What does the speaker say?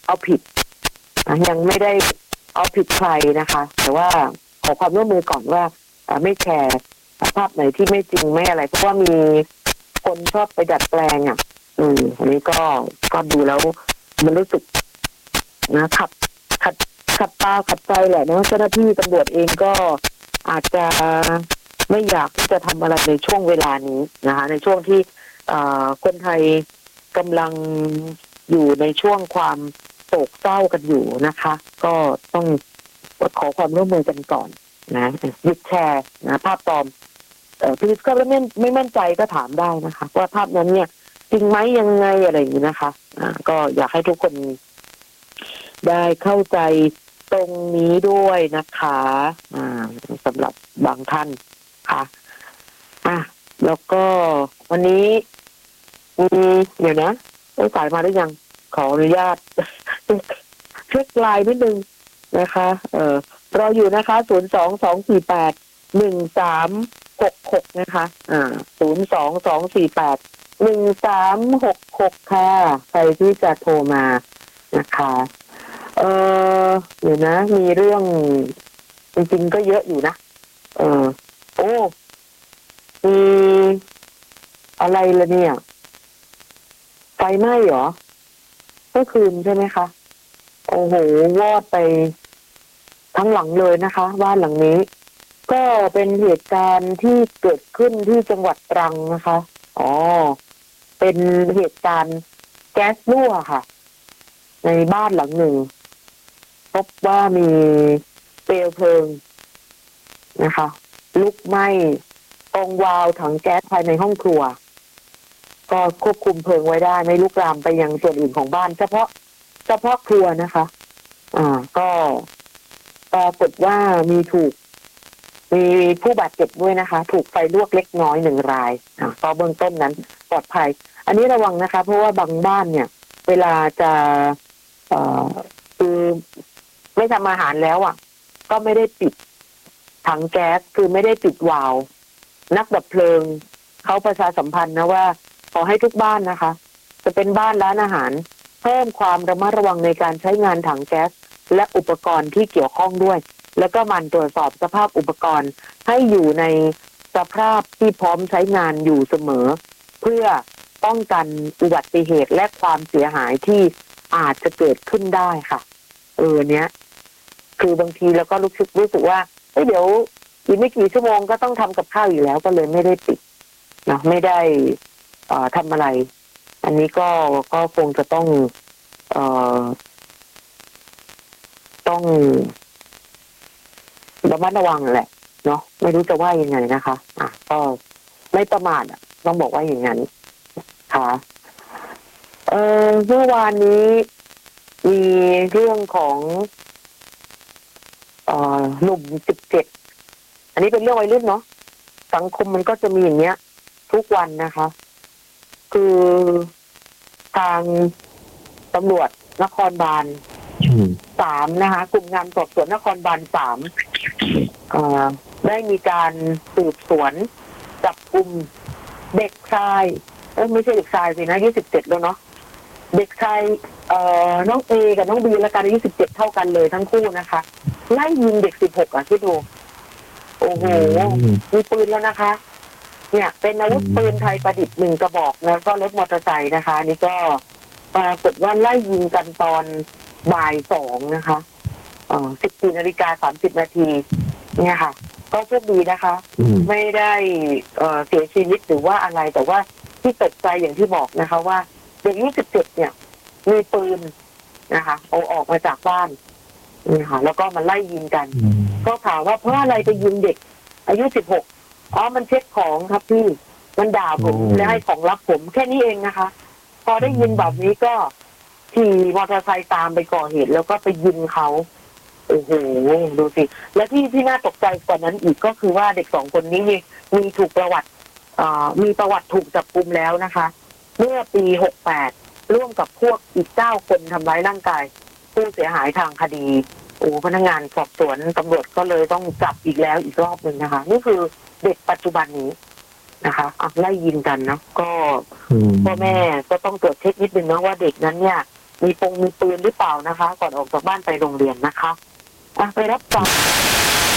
เอาผิดยังไม่ได้เอาผิดใครนะคะแต่ว่าขอความร่วมมือก่อนว่าไม่แชร์ภาพไหนที่ไม่จริงไม่อะไรเพราะว่ามีคนชอบไปดัดแปลงอันนี้ก็ดูแล้วมันรู้สึกนะขัดตาขัดใจแหละนะเจ้าหน้าที่ตำรวจเองก็อาจจะไม่อยากที่จะทำอะไรในช่วงเวลานี้นะคะในช่วงที่คนไทยกำลังอยู่ในช่วงความโศกเศร้ากันอยู่นะคะก็ต้องขอความร่วมมือกันก่อนนะหยุดแชร์นะภาพปลอมพี่ก็ไม่มั่นใจก็ถามได้นะคะว่าภาพนั้นเนี่ยจริงไหมยังไงอะไรอย่างนี้นะคะก็อยากให้ทุกคนได้เข้าใจตรงนี้ด้วยนะคะสำหรับบางท่านค่ะแล้วก็วันนี้เดี๋ยวนะต้องสายมาได้ยังขออนุญาตเช็คไลน์นิดนึงนะคะรออยู่นะคะ022481366นะคะ022481366ค่ะใครที่จะโทรมานะคะเดี๋ยวนะมีเรื่องจริงๆก็เยอะอยู่นะมีอะไรละเนี่ยไฟไหม้เหรอเมื่อคืนใช่ไหมคะโอ้โหวอดไปทั้งหลังเลยนะคะบ้านหลังนี้ก็เป็นเหตุการณ์ที่เกิดขึ้นที่จังหวัดตรังนะคะเป็นเหตุการณ์แก๊สรั่วค่ะในบ้านหลังหนึ่งพบว่ามีเปลวเพลิงนะคะลุกไหม้ตรงวาล์วถังแก๊สภายในห้องครัวก็ควบคุมเพลิงไว้ได้ไม่ลุกลามไปยังส่วนอื่นของบ้านเฉพาะครัวนะคะก็ปรากฏว่ามีผู้บาดเจ็บด้วยนะคะถูกไฟลวกเล็กน้อย1 รายก็เบื้องต้นนั้นปลอดภัยอันนี้ระวังนะคะเพราะว่าบางบ้านเนี่ยเวลาจะคือไม่ทำอาหารแล้วก็ไม่ได้ปิดถังแก๊สคือไม่ได้ปิดวาล์วนักดับเพลิงเขาประชาสัมพันธ์นะว่าขอให้ทุกบ้านนะคะจะเป็นบ้านร้านอาหารเพิ่มความระมัดระวังในการใช้งานถังแก๊สและอุปกรณ์ที่เกี่ยวข้องด้วยแล้วก็มันตรวจสอบสภาพอุปกรณ์ให้อยู่ในสภาพที่พร้อมใช้งานอยู่เสมอเพื่อป้องกันอุบัติเหตุและความเสียหายที่อาจจะเกิดขึ้นได้ค่ะเนี้ยคือบางทีเราก็รู้สึกว่าเดี๋ยวอีกไม่กี่ชั่วโมงก็ต้องทำกับข้าวอยู่แล้วก็เลยไม่ได้ปิดนะไม่ได้ทำอะไรอันนี้ก็คงจะต้องระมัดระวังแหละเนาะไม่รู้จะว่ายังไงนะคะก็ไม่ประมาทต้องบอกว่าอย่างนั้นค่ะเมื่อวานนี้มีเรื่องของหนุ่ม17อันนี้เป็นเรื่องวัยรุ่นเนาะสังคมมันก็จะมีอย่างเงี้ยทุกวันนะคะคือทางตำรวจนครบาล3นะคะกลุ่มงานสอบสวนนครบาล3ได้มีการสืบสวนจับกลุ่มเด็กชายไม่ใช่เด็กชายสินะอายุ17แล้วเนาะเด็กชายน้องเอกับน้องบีและกันอายุ17เท่ากันเลยทั้งคู่นะคะไล่ยิงเด็ก16คิดดูโอ้โหมีปืนแล้วนะคะเนี่ยเป็นอาวุธปืนไทยประดิษฐ์1 กระบอกแล้วก็รถมอเตอร์ไซค์นะคะนี่ก็ปรากฏว่าไล่ยิงกันตอนบ่าย 2นะคะ14:30 นาทีเนี่ยค่ะก็โชคดีนะคะไม่ได้เสียชีวิตหรือว่าอะไรแต่ว่าที่ตกใจอย่างที่บอกนะคะว่าเด็กอายุ17เนี่ยมีปืนนะคะเอาออกมาจากบ้านนี่ค่ะแล้วก็มาไล่ยิงกันก็ถามว่าเพราะอะไรไปยิงเด็กอายุ16มันเช็คของครับพี่มันด่าผมและให้ของลับผมแค่นี้เองนะคะพอได้ยินแบบนี้ก็ขี่มอเตอร์ไซค์ตามไปก่อเหตุแล้วก็ไปยิงเขาโอ้โหดูสิและที่น่าตกใจกว่านั้นอีกก็คือว่าเด็ก2 คนนี้มีถูกประวัติมีประวัติถูกจับกุมแล้วนะคะเมื่อปี68ร่วมกับพวกอีก9 คนทำร้ายร่างกายผู้เสียหายทางคดีพนักงานสอบสวนตำรวจก็เลยต้องจับอีกแล้วอีกรอบนึงนะคะนี่คือเด็กปัจจุบันนี้นะคะไล่ยิงกันนะก็พ่อแม่ก็ต้องตรวจเช็คนิดนึงนะว่าเด็กนั้นเนี่ยมีปืนหรือเปล่านะคะ ก่อนออกจากบ้านไปโรงเรียนนะคะไปรับฟัง